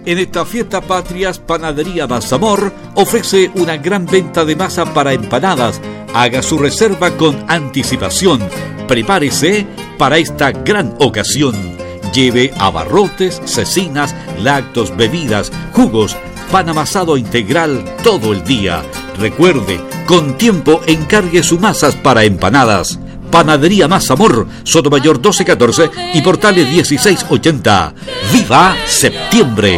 En esta fiesta patrias, Panadería Más Amor ofrece una gran venta de masa para empanadas. Haga su reserva con anticipación. Prepárese para esta gran ocasión. Lleve abarrotes, cecinas, lácteos, bebidas, jugos, pan amasado integral todo el día. Recuerde, con tiempo encargue sus masas para empanadas. Panadería Más Amor, Sotomayor 1214 y Portales 1680. ¡Viva septiembre!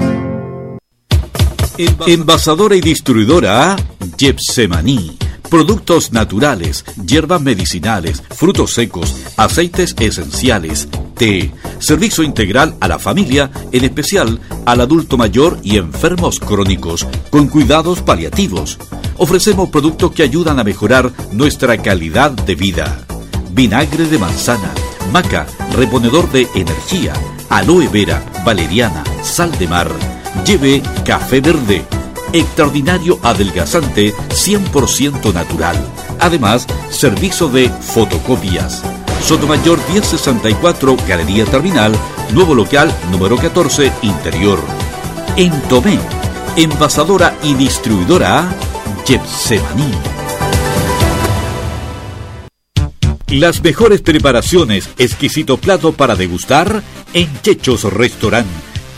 Envasadora y distribuidora Getsemaní. Productos naturales, hierbas medicinales, frutos secos, aceites esenciales, té. Servicio integral a la familia, en especial al adulto mayor y enfermos crónicos, con cuidados paliativos. Ofrecemos productos que ayudan a mejorar nuestra calidad de vida. Vinagre de manzana, maca, reponedor de energía, aloe vera, valeriana, sal de mar. Lleve café verde, extraordinario adelgazante 100% natural. Además, servicio de fotocopias. Sotomayor 1064, Galería Terminal, nuevo local número 14, interior. En Tomé, envasadora y distribuidora Getsemaní. Las mejores preparaciones, exquisito plato para degustar en Chechos Restaurant.